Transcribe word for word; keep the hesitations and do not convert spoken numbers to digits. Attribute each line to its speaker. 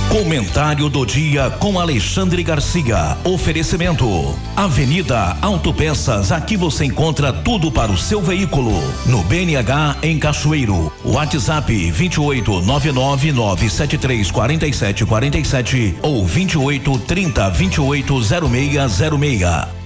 Speaker 1: Comentário do dia com Alexandre Garcia. Oferecimento: Avenida Autopeças. Aqui você encontra tudo para o seu veículo. No B N H em Cachoeiro. WhatsApp vinte e oito, nove nove nove sete três quatro sete quatro sete ou vinte e oito, trinta, vinte e oito, zero seis zero seis.